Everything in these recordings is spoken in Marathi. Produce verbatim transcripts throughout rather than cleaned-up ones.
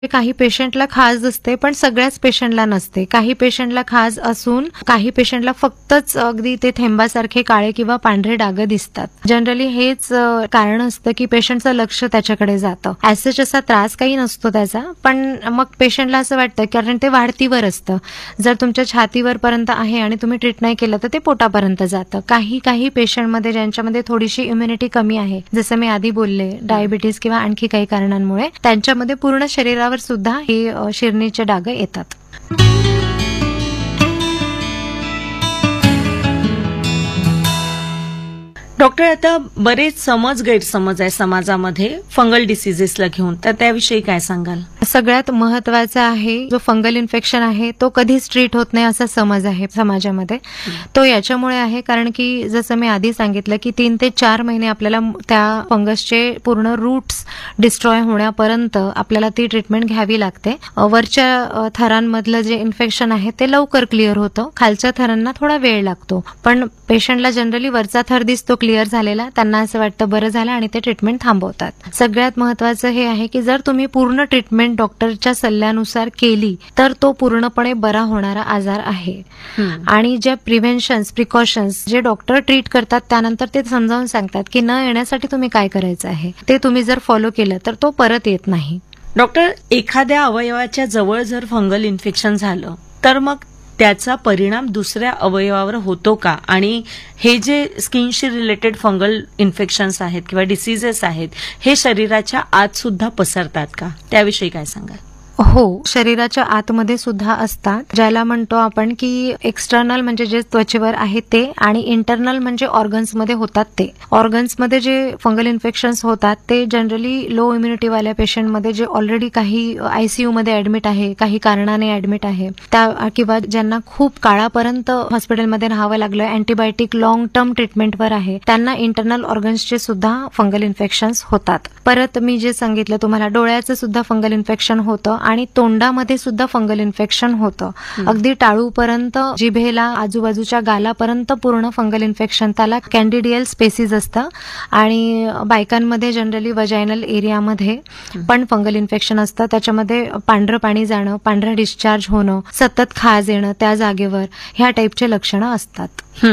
काही पेशंटला खाज असते पण सगळ्याच पेशंटला नसते. काही पेशंटला खाज असून काही पेशंटला फक्तच अगदी ते थेंबासारखे काळे किंवा पांढरे डाग दिसतात. जनरली हेच कारण असतं की पेशंटचं लक्ष त्याच्याकडे जातं. ऍज असा त्रास काही नसतो त्याचा, पण मग पेशंटला असं वाटतं कारण ते वाढतीवर असतं. जर तुमच्या छातीवर पर्यंत आहे आणि तुम्ही ट्रीट नाही केलं तर ते पोटापर्यंत जातं. काही काही पेशंटमध्ये ज्यांच्यामध्ये थोडीशी इम्युनिटी कमी आहे, जसं मी आधी बोलले डायबिटीस किंवा आणखी काही कारणांमुळे, त्यांच्यामध्ये पूर्ण शरीरावर सुद्धा हे शिरणीचे डाग येतात. डॉक्टर, आता बरेच समज गैरसमज आहे समाजामध्ये फंगल डिसीजेसला घेऊन, तर त्याविषयी काय सांगाल? सगळ्यात महत्वाचा आहे, जो फंगल इन्फेक्शन आहे तो कधीच ट्रीट होत नाही असा समज आहे समाजामध्ये. तो याच्यामुळे आहे कारण की जसं मी आधी सांगितलं की तीन ते चार महिने आपल्याला त्या फंगसचे पूर्ण रूट्स डिस्ट्रॉय होण्यापर्यंत आपल्याला ती ट्रीटमेंट घ्यावी लागते. वरच्या थरांमधलं जे इन्फेक्शन आहे ते लवकर क्लिअर होतं, खालच्या थरांना थोडा वेळ लागतो. पण पेशंटला जनरली वरचा थर दिसतो क्लिअर झालेला, त्यांना असं वाटतं बरं झालं आणि ते ट्रीटमेंट थांबवतात. सगळ्यात महत्वाचं हे आहे की जर तुम्ही पूर्ण ट्रीटमेंट डॉक्टरच्या सल्ल्यानुसार केली तर तो पूर्णपणे बरा होणारा आजार आहे. आणि जे प्रिव्हेन्शन्स प्रिकॉशन्स जे डॉक्टर ट्रीट करतात त्यानंतर ते समजावून सांगतात की न येण्यासाठी तुम्ही काय करायचं आहे, ते तुम्ही जर फॉलो केलं तर तो परत येत नाही. डॉक्टर, एखाद्या अवयवाच्या जवळ जर फंगल इन्फेक्शन झालं तर मग त्याचा परिणाम दुसऱ्या अवयवावर होतो का? आणि हे जे स्किनशी रिलेटेड फंगल इन्फेक्शन्स आहेत किंवा डिसीजेस आहेत, हे शरीराच्या आत सुद्धा पसरतात का? त्याविषयी काय सांगाल? हो, शरीराच्या आतमध्ये सुद्धा असतात. ज्याला म्हणतो आपण की एक्सटर्नल म्हणजे जे त्वचेवर आहे ते, आणि इंटरनल म्हणजे ऑर्गन्समध्ये होतात ते. ऑर्गन्समध्ये जे फंगल इन्फेक्शन्स होतात ते जनरली लो इम्युनिटीवाल्या पेशंटमध्ये, जे ऑलरेडी काही आयसीयू मध्ये ऍडमिट आहे, काही कारणाने ऍडमिट आहे, त्या किंवा ज्यांना खूप काळापर्यंत हॉस्पिटलमध्ये राहावं लागलं, अँटीबायोटिक लॉंग टर्म ट्रीटमेंटवर आहे, त्यांना इंटरनल ऑर्गन्सचे सुद्धा फंगल इन्फेक्शन्स होतात. परत मी जे सांगितलं तुम्हाला, डोळ्याचं सुद्धा फंगल इन्फेक्शन होतं आणि तोंडामध्ये सुद्धा फंगल इन्फेक्शन होतं. अगदी टाळूपर्यंत, जिभेला, आजूबाजूच्या गालापर्यंत पूर्ण फंगल इन्फेक्शन, त्याला कॅन्डिडियल स्पेसिस असतं. आणि बायकांमध्ये जनरली वजायनल एरियामध्ये पण फंगल इन्फेक्शन असतं. त्याच्यामध्ये पांढरं पाणी जाणं, पांढरा डिस्चार्ज होणं, सतत खाज येणं त्या जागेवर, ह्या टाईपचे लक्षणं असतात.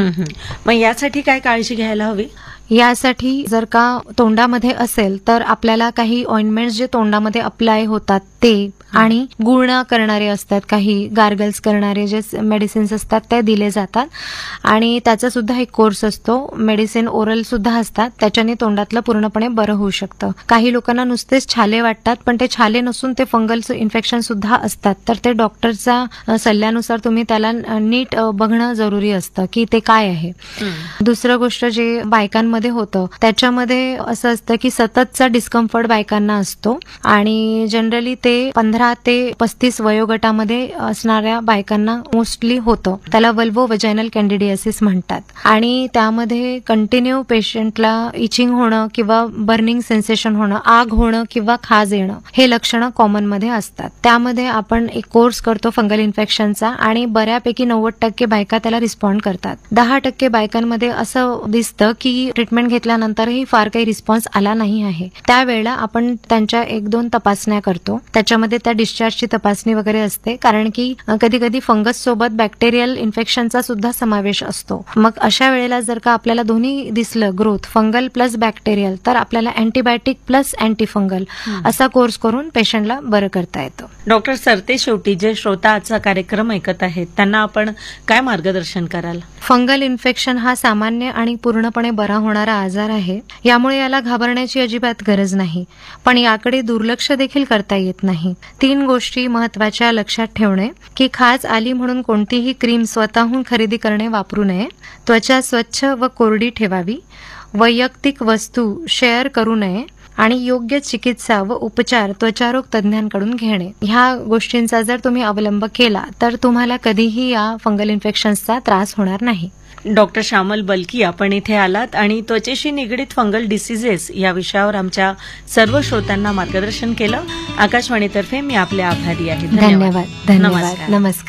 मग यासाठी काय काळजी घ्यायला हवी? यासाठी जर का तोंडामध्ये असेल तर आपल्याला काही ऑइंटमेंट्स जे तोंडामध्ये अप्लाय होतात ते, आणि गुळण्या करणारे असतात, काही गार्गल्स करणारे जे मेडिसिन्स असतात ते दिले जातात. आणि त्याचा सुद्धा एक कोर्स असतो. मेडिसिन ओरल सुद्धा असतात, त्याच्याने तोंडातलं पूर्णपणे बरं होऊ शकतं. काही लोकांना नुसतेच छाले वाटतात, पण ते छाले नसून ते फंगल इन्फेक्शन सुद्धा असतात. तर ते डॉक्टरचा सल्ल्यानुसार तुम्ही त्याला नीट बघणं जरुरी असतं की ते काय आहे. दुसरं गोष्ट जे बायकांमध्ये होतं त्याच्यामध्ये असं असतं की सततचा डिस्कम्फर्ट बायकांना असतो, आणि जनरली ते पंधरा ते पस्तीस वयोगटामध्ये असणाऱ्या बायकांना मोस्टली होतं. त्याला वल्वो वजायनल कॅन्डिडियासिस म्हणतात. आणि त्यामध्ये कंटिन्यू पेशंटला इचिंग होणं किंवा बर्निंग सेन्सेशन होणं, आग होणं किंवा खाज येणं, हे लक्षणं कॉमन मध्ये असतात. त्यामध्ये आपण एक कोर्स करतो फंगल इन्फेक्शनचा, आणि बऱ्यापैकी नव्वद टक्के बायका त्याला रिस्पॉन्ड करतात. दहा टक्के बायकांमध्ये असं दिसतं की ट्रीटमेंट घेतल्यानंतरही फार काही रिस्पॉन्स आला नाही आहे. त्यावेळेला आपण त्यांच्या एक दोन तपासण्या करतो. त्याच्यामध्ये त्या डिस्चार्जची तपासणी वगैरे असते, कारण की कधी कधी फंगस सोबत बॅक्टेरियल इन्फेक्शनचा सुद्धा समावेश असतो. मग अशा वेळेला जर का आपल्याला दोन्ही दिसलं, ग्रोथ फंगल प्लस बॅक्टेरियल, तर आपल्याला अँटीबायोटिक प्लस अँटीफंगल असा कोर्स करून पेशंटला बरं करता येतं. डॉक्टर सरते, शेवटी जे श्रोता आजचा कार्यक्रम ऐकत आहेत त्यांना आपण काय मार्गदर्शन कराल? फंगल इन्फेक्शन हा सामान्य आणि पूर्णपणे बरा होणारा आजार आहे. यामुळे याला घाबरण्याची अजिबात गरज नाही, पण याकडे दुर्लक्ष देखील करता येत नाही. तीन गोष्टी महत्वाच्या लक्षात ठेवणे की खाज आली म्हणून कोणतीही क्रीम स्वतःहून खरेदी करणे वापरू नये, त्वचा स्वच्छ व कोरडी ठेवावी, वैयक्तिक वस्तू शेअर करू नये, आणि योग्य चिकित्सा व उपचार त्वचारोग तज्ज्ञांकडून घेणे. ह्या गोष्टींचा जर तुम्ही अवलंब केला तर तुम्हाला कधीही या फंगल इन्फेक्शन्सचा त्रास होणार नाही. डॉक्टर श्यामल बलकी, आपण इथे आलात आणि त्वचेशी निगडीत फंगल डिसीजेस या विषयावर आमच्या सर्व श्रोत्यांना मार्गदर्शन केलं. आकाशवाणीतर्फे मी आपले आभारी आहे. धन्यवाद. धन्यवाद. नमस्कार.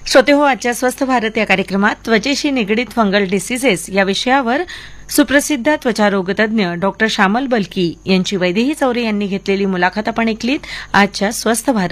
श्रोते हो, आजच्या स्वस्थ भारत या कार्यक्रमात त्वचेशी निगडीत फंगल डिसिजेस या विषयावर सुप्रसिद्ध त्वचारोगतज्ञ डॉक्टर श्यामल बलकी यांची वैदेही चौरे यांनी घेतलेली मुलाखत आपण ऐकलीत. आजच्या स्वस्थ भारत